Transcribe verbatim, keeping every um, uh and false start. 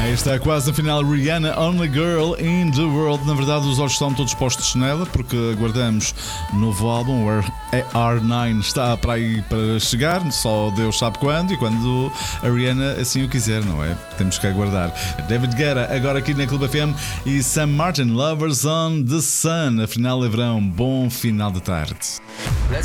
Aí está quase a final. Rihanna, Only Girl in the World. Na verdade, os olhos estão todos postos nela, porque aguardamos um novo álbum. O R nove está para aí para chegar, só Deus sabe quando e quando a Rihanna assim o quiser, não é? Temos que aguardar. David Guetta, agora aqui na Clube F M, e Sam Martin, Lovers on the Sun. Afinal, é verão. Bom final de tarde. Let's